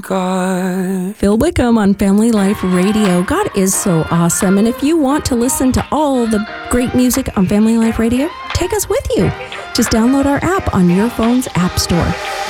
God. Phil Wickham on Family Life Radio. God is so awesome. And if you want to listen to all the great music on Family Life Radio, take us with you. Just download our app on your phone's app store.